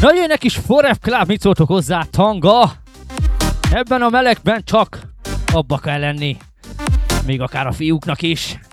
Na jöjjenek is Forever Club, mit szóltok hozzá, tanga? Ebben a melegben csak abba kell lenni. Még akár a fiúknak is.